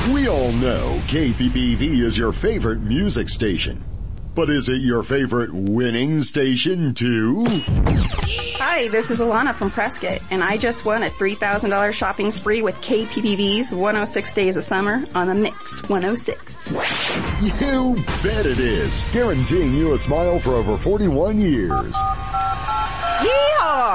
We all know KPPV is your favorite music station. But is it your favorite winning station too? Hi, this is Alana from Prescott, and I just won a $3,000 shopping spree with KPPV's 106 Days of Summer on the Mix 106. You bet it is. Guaranteeing you a smile for over 41 years. Yeehaw!